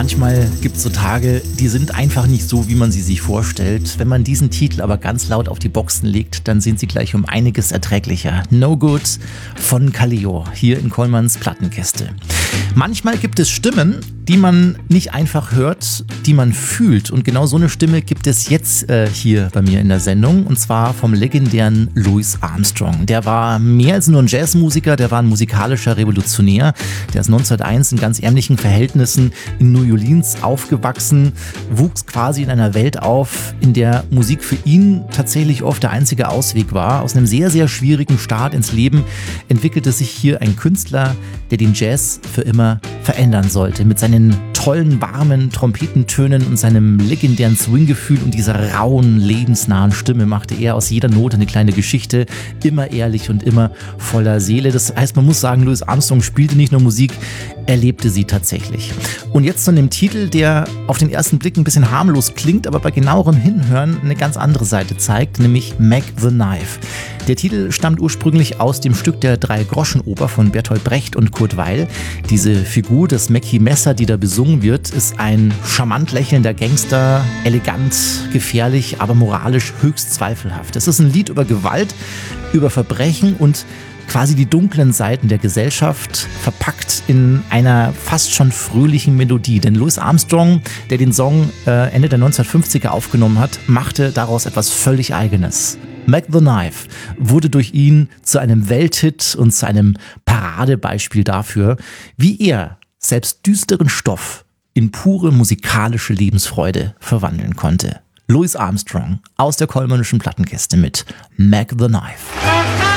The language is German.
Manchmal gibt es so Tage, die sind einfach nicht so, wie man sie sich vorstellt. Wenn man diesen Titel aber ganz laut auf die Boxen legt, dann sind sie gleich um einiges erträglicher. No Good von Kaleo, hier in Kollmanns Plattenkiste. Manchmal gibt es Stimmen, die man nicht einfach hört, die man fühlt. Und genau so eine Stimme gibt es jetzt hier bei mir in der Sendung. Und zwar vom legendären Louis Armstrong. Der war mehr als nur ein Jazzmusiker, der war ein musikalischer Revolutionär. Der ist 1901 in ganz ärmlichen Verhältnissen in New Orleans aufgewachsen, wuchs quasi in einer Welt auf, in der Musik für ihn tatsächlich oft der einzige Ausweg war. Aus einem sehr, sehr schwierigen Start ins Leben entwickelte sich hier ein Künstler, der den Jazz für immer verändern sollte. Mit seinen tollen, warmen Trompetentönen und seinem legendären Swinggefühl und dieser rauen, lebensnahen Stimme machte er aus jeder Note eine kleine Geschichte, immer ehrlich und immer voller Seele. Das heißt, man muss sagen, Louis Armstrong spielte nicht nur Musik, er lebte sie tatsächlich. Und jetzt zu einem Titel, der auf den ersten Blick ein bisschen harmlos klingt, aber bei genauerem Hinhören eine ganz andere Seite zeigt, nämlich Mac the Knife. Der Titel stammt ursprünglich aus dem Stück der Drei-Groschen-Oper von Bertolt Brecht und Kurt Weill. Diese Figur, das Mackie Messer, die da besungen wird, ist ein charmant lächelnder Gangster, elegant, gefährlich, aber moralisch höchst zweifelhaft. Es ist ein Lied über Gewalt, über Verbrechen und quasi die dunklen Seiten der Gesellschaft, verpackt in einer fast schon fröhlichen Melodie. Denn Louis Armstrong, der den Song Ende der 1950er aufgenommen hat, machte daraus etwas völlig Eigenes. Mac the Knife wurde durch ihn zu einem Welthit und zu einem Paradebeispiel dafür, wie er selbst düsteren Stoff in pure musikalische Lebensfreude verwandeln konnte. Louis Armstrong aus der Kollmannischen Plattenkiste mit Mac the Knife.